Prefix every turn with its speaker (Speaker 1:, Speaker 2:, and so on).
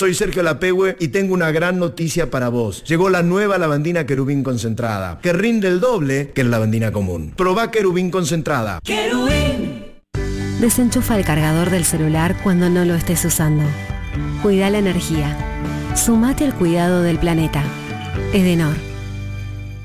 Speaker 1: Soy Sergio Lapehue y tengo una gran noticia para vos. Llegó la nueva lavandina Querubín concentrada, que rinde el doble que la lavandina común. Probá Querubín concentrada.
Speaker 2: Querubín. Desenchufa el cargador del celular cuando no lo estés usando. Cuida la energía. Sumate al cuidado del planeta. Edenor.